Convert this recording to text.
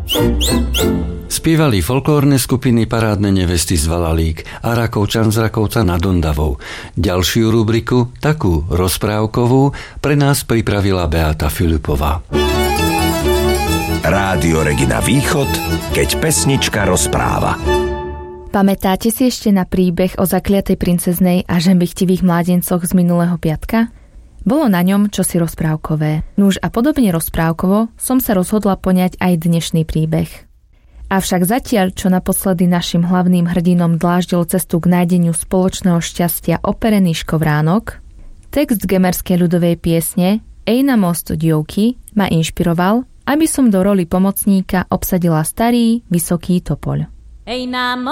Spievali folklórne skupiny Parádne nevesty z Valalík a Rakovčan z Rakovca nad Ondavou. Ďalšiu rubriku, takú rozprávkovú, pre nás pripravila Beata Filipová. Rádio Regina Východ, keď pesnička rozpráva. Pamätáte si ešte na príbeh o zakliatej princeznej a žembichtivých mládencoch z minulého piatka? Bolo na ňom čosi rozprávkové. Nuž a podobne rozprávkovo som sa rozhodla poňať aj dnešný príbeh. Avšak zatiaľ, čo naposledy našim hlavným hrdinom dláždil cestu k nájdeniu spoločného šťastia operený škovránok, text gemerskej ľudovej piesne Ej na most dievky ma inšpiroval, aby som do roli pomocníka obsadila starý, vysoký topoľ. Ej na